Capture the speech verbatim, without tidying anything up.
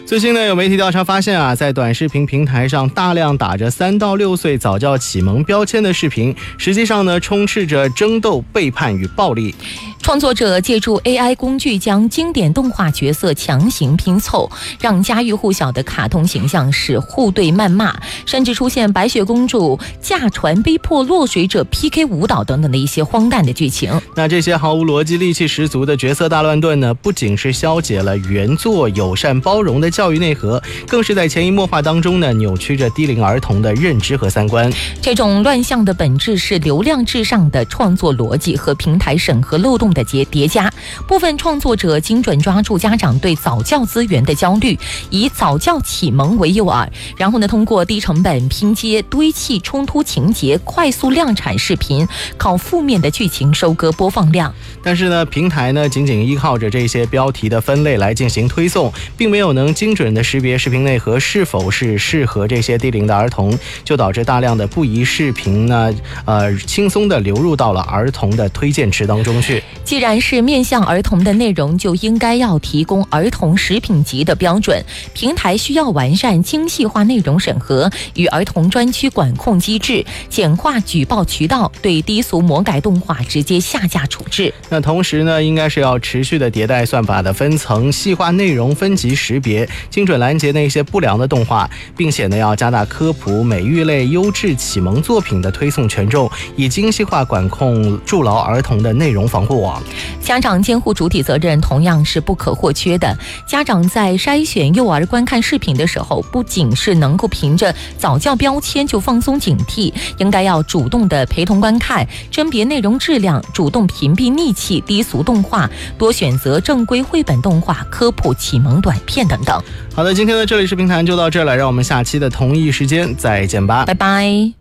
最近呢，有媒体调查发现啊，在短视频平台上大量打着三到六岁早教启蒙标签的视频，实际上呢，充斥着争斗、背叛与暴力。 创作者借助 A I 工具将经典动画角色强行拼凑，让家喻户晓的卡通形象是互对谩骂，甚至出现白雪公主驾船逼迫落水者 P K 舞蹈等等的一些荒诞的剧情。 那这些毫无逻辑、戾气十足的角色大乱炖呢，不仅是消解了原作友善包容的教育内核，更是在潜移默化当中呢，扭曲着低龄儿童的认知和三观。 这种乱象的本质是流量至上的创作逻辑和平台审核漏洞的叠加。部分创作者精准抓住家长对早教资源的焦虑，以早教启蒙为诱饵，然后呢，通过低成本拼接、堆砌冲突情节，快速量产视频，靠负面的剧情收割播放量。 但是呢，平台呢仅仅依靠着这些标题的分类来进行推送，并没有能精准的识别视频内核是否是适合这些低龄的儿童，就导致大量的不宜视频呢，呃，轻松的流入到了儿童的推荐池当中去。 既然是面向儿童的内容，就应该要提供儿童食品级的标准。平台需要完善精细化内容审核与儿童专区管控机制，简化举报渠道，对低俗魔改动画直接下架处置。 那同时呢，应该是要持续的迭代算法的分层，细化内容分级识别，精准拦截那些不良的动画，并且呢，要加大科普、美育类优质启蒙作品的推送权重，以精细化管控筑牢儿童的内容防护网。 家长监护主体责任同样是不可或缺的。家长在筛选幼儿观看视频的时候，不仅是能够凭着早教标签就放松警惕，应该要主动的陪同观看，甄别内容质量，主动屏蔽戾气低俗动画，多选择正规绘本动画、科普启蒙短片等等。 好的，今天的这里是评谈就到这儿了，让我们下期的同一时间再见吧， 拜拜。